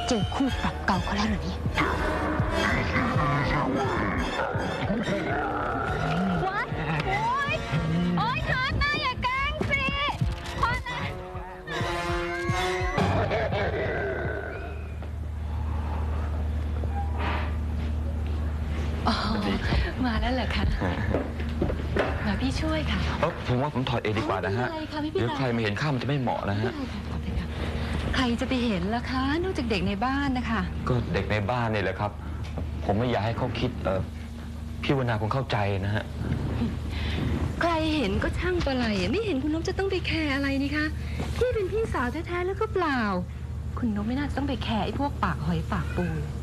เจอคู่ปรับเก่าเขาแล้วเหรอเนี่ยวัดโอ๊ยทอดนะอย่าแกล้งสิทอดนะอ๋อมาแล้วเหรอคะมาพี่ช่วยค่ะผมว่าผมถอดเองดีกว่านะฮะเดี๋ยวใครมาเห็นข้ามันจะไม่เหมาะนะฮะใครจะไปเห็นล่ะคะนอกจากเด็กในบ้านนะคะก็เด็กในบ้านนี่แหละครับผมไม่อยากให้เขาคิดพี่วนาคงเข้าใจนะฮะใครเห็นก็ช่างปะไรไม่เห็นคุณนพจะต้องไปแคร์อะไรนี่คะพี่เป็นพี่สาวแท้ๆแล้วก็เปล่าคุณนพไม่น่าจะต้องไปแคร์ไอ้พวกปากหอยปากปู